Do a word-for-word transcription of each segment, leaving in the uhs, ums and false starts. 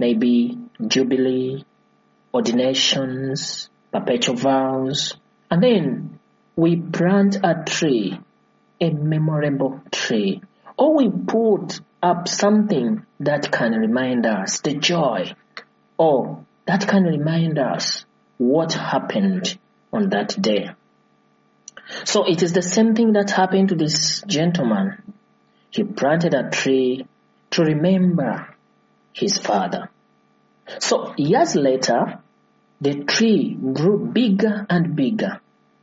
maybe jubilee, ordinations, perpetual vows, and then we plant a tree, a memorable tree, or we put up something that can remind us the joy, or that can remind us what happened on that day. So it is the same thing that happened to this gentleman. He planted a tree to remember his father. So years later, the tree grew bigger and bigger.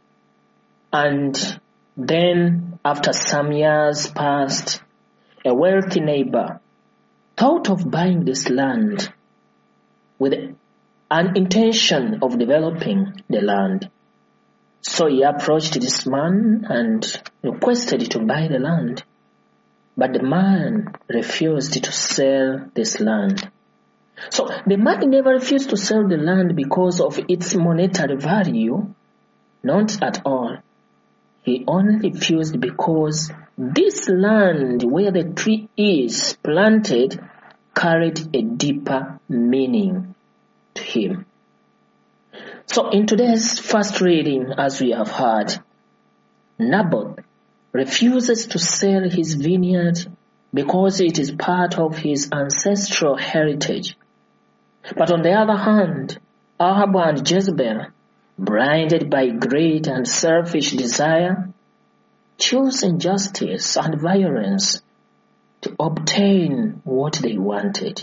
And then after some years passed, a wealthy neighbor thought of buying this land with an intention of developing the land. So he approached this man and requested to buy the land. But the man refused to sell this land. So the man never refused to sell the land because of its monetary value. Not at all. He only refused because this land where the tree is planted carried a deeper meaning to him. So in today's first reading, as we have heard, Naboth refuses to sell his vineyard because it is part of his ancestral heritage. But on the other hand, Ahab and Jezebel, blinded by greed and selfish desire, chose injustice and violence to obtain what they wanted.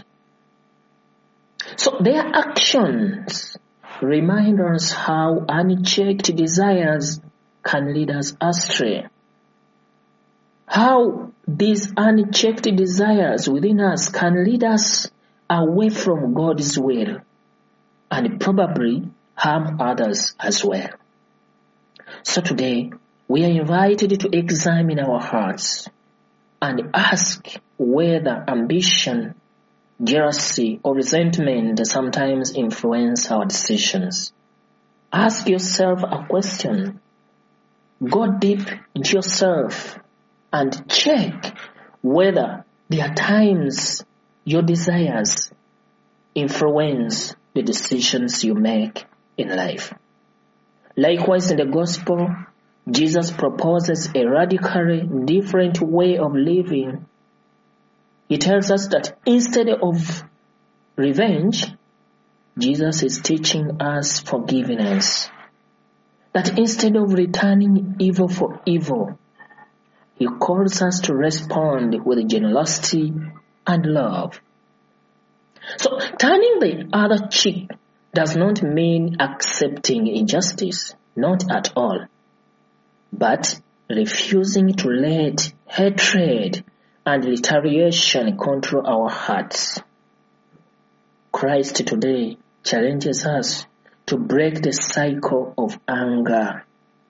So their actions remind us how unchecked desires can lead us astray. How these unchecked desires within us can lead us away from God's will and probably harm others as well. So today, we are invited to examine our hearts and ask whether ambition, jealousy, or resentment sometimes influence our decisions. Ask yourself a question. Go deep into yourself and check whether there are times your desires influence the decisions you make in life. Likewise, in the gospel, Jesus proposes a radically different way of living. He tells us that instead of revenge, Jesus is teaching us forgiveness. That instead of returning evil for evil, He calls us to respond with generosity and love. So turning the other cheek does not mean accepting injustice, not at all, but refusing to let hatred and retaliation control our hearts. Christ today challenges us to break the cycle of anger,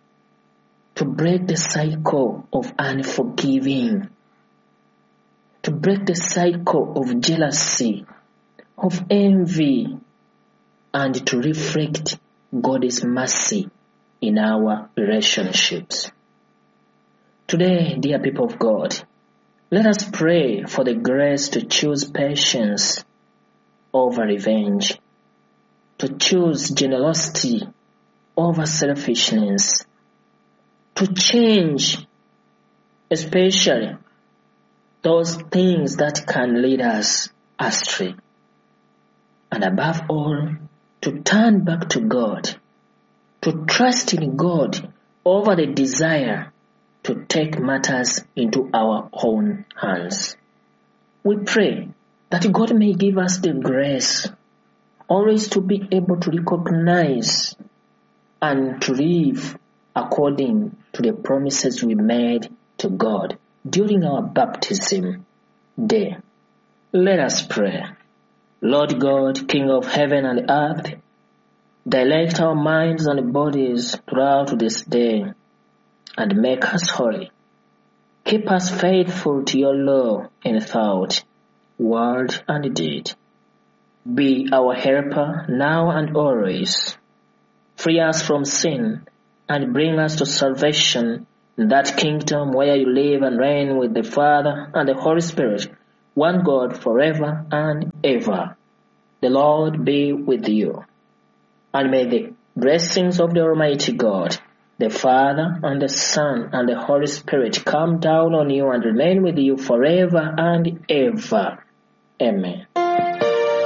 to break the cycle of unforgiving, to break the cycle of jealousy, of envy, and to reflect God's mercy in our relationships. Today, dear people of God, let us pray for the grace to choose patience over revenge, to choose generosity over selfishness, to change especially those things that can lead us astray, and above all, to turn back to God, to trust in God over the desire to take matters into our own hands. We pray that God may give us the grace always to be able to recognize and to live according to the promises we made to God during our baptism day. Let us pray. Lord God, King of heaven and earth, direct our minds and bodies throughout this day and make us holy. Keep us faithful to your law in thought, word, and deed. Be our helper now and always. Free us from sin and bring us to salvation in that kingdom where you live and reign with the Father and the Holy Spirit, one God forever and ever. The Lord be with you. And may the blessings of the Almighty God, the Father and the Son and the Holy Spirit come down on you and remain with you forever and ever. Amen.